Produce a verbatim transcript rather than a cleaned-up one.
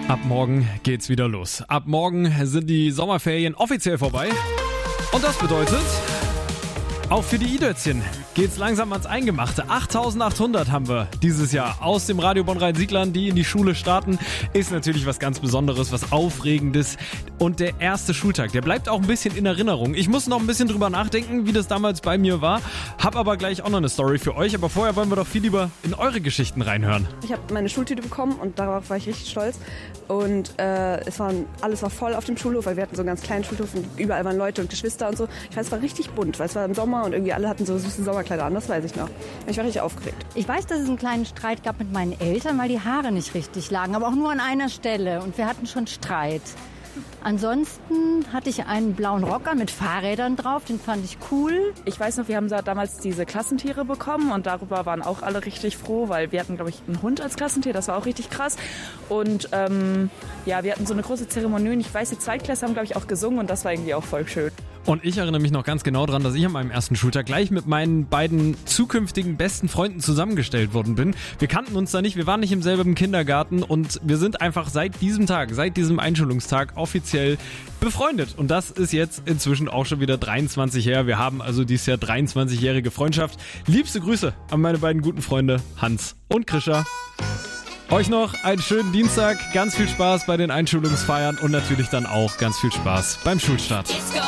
Ab morgen geht's wieder los. Ab morgen sind die Sommerferien offiziell vorbei. Und das bedeutet, auch für die I-Dötzchen geht's langsam ans Eingemachte. achttausendachthundert haben wir dieses Jahr aus dem Radio Bonn-Rhein-Sieg-Land, die in die Schule starten. Ist natürlich was ganz Besonderes, was Aufregendes. Und der erste Schultag, der bleibt auch ein bisschen in Erinnerung. Ich muss noch ein bisschen drüber nachdenken, wie das damals bei mir war. Hab aber gleich auch noch eine Story für euch. Aber vorher wollen wir doch viel lieber in eure Geschichten reinhören. Ich habe meine Schultüte bekommen und darauf war ich richtig stolz. Und äh, es waren, alles war voll auf dem Schulhof, weil wir hatten so einen ganz kleinen Schulhof und überall waren Leute und Geschwister und so. Ich weiß, es war richtig bunt, weil es war im Sommer und irgendwie alle hatten so süße Sommerkleider an, das weiß ich noch. Ich war richtig aufgeregt. Ich weiß, dass es einen kleinen Streit gab mit meinen Eltern, weil die Haare nicht richtig lagen, aber auch nur an einer Stelle und wir hatten schon Streit. Ansonsten hatte ich einen blauen Rocker mit Fahrrädern drauf, den fand ich cool. Ich weiß noch, wir haben damals diese Klassentiere bekommen und darüber waren auch alle richtig froh, weil wir hatten, glaube ich, einen Hund als Klassentier, das war auch richtig krass. Und ähm, ja, wir hatten so eine große Zeremonie und ich weiß, die Zweitklässler haben, glaube ich, auch gesungen und das war irgendwie auch voll schön. Und ich erinnere mich noch ganz genau daran, dass ich an meinem ersten Schultag gleich mit meinen beiden zukünftigen besten Freunden zusammengestellt worden bin. Wir kannten uns da nicht, wir waren nicht im selben Kindergarten und wir sind einfach seit diesem Tag, seit diesem Einschulungstag offiziell befreundet. Und das ist jetzt inzwischen auch schon wieder dreiundzwanzig her. Wir haben also dieses Jahr dreiundzwanzigjährige Freundschaft. Liebste Grüße an meine beiden guten Freunde Hans und Krischa. Euch noch einen schönen Dienstag, ganz viel Spaß bei den Einschulungsfeiern und natürlich dann auch ganz viel Spaß beim Schulstart.